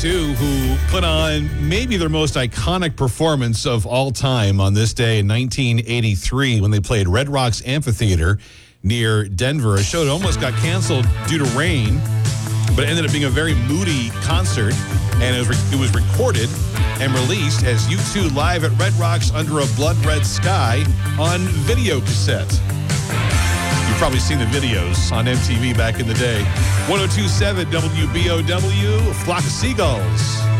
who put on maybe their most iconic performance of all time on this day in 1983 when they played Red Rocks Amphitheater near Denver. A show that almost got canceled due to rain, but it ended up being a very moody concert, and it was recorded and released as U2 live at Red Rocks under a blood red sky on video cassette. You've probably seen the videos on MTV back in the day. 102.7 WBOW, Flock of Seagulls.